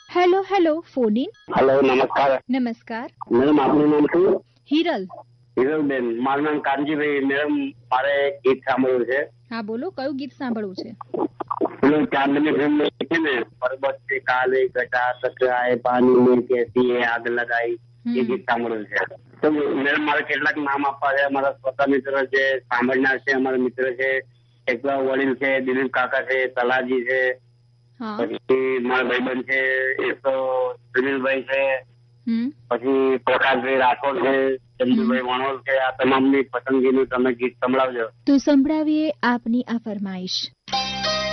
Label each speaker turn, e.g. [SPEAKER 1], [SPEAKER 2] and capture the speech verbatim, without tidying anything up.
[SPEAKER 1] Hello hello phone in.
[SPEAKER 2] Hello, નમસ્કાર.
[SPEAKER 1] નમસ્કાર
[SPEAKER 2] madam, આપનું નામ શું?
[SPEAKER 1] હિરલ.
[SPEAKER 2] હિરલબેન, મારું નામ કાનજીભાઈ. મેડમ, મારે ગીત સાંભળવું છે.
[SPEAKER 1] હા બોલો, કયું ગીત સાંભળવું છે?
[SPEAKER 2] પેલું ચાંદની ફિલ્મ છે ને, પર્વત से काले घटा टकराए पानी में कैसी है आग लगाई, એ ગીત સાંભળવું છે. તો મેડમ, મારે કેટલાક નામ આપવા છે. અમારા સ્વતઃ મિત્ર છે, સાંભળનાર છે, અમારા મિત્ર છે, એક વડીલ છે, દિલીપ કાકા છે, તલાજી છે, પછી મારા ભાઈબંધ છે, એક તો સુનિલભાઈ છે, પછી પ્રકાશભાઈ રાઠોડ છે, ચંદુભાઈ વણોલ છે. આ તમામની પસંદગીનું તમે ગીત સંભળાવજો.
[SPEAKER 1] તો સંભળાવીએ આપની આ ફરમાઈશ.